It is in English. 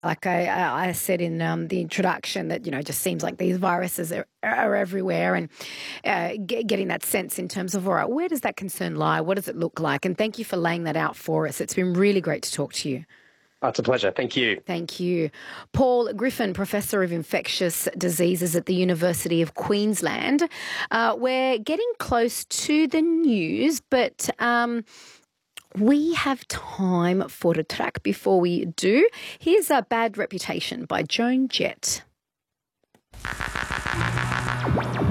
Like I said in the introduction, that it just seems like these viruses are everywhere, and getting that sense in terms of, all right, where does that concern lie? What does it look like? And thank you for laying that out for us. It's been really great to talk to you. Oh, it's a pleasure. Thank you. Thank you. Paul Griffin, Professor of Infectious Diseases at the University of Queensland. We're getting close to the news, but we have time for the track before we do. Here's A Bad Reputation by Joan Jett.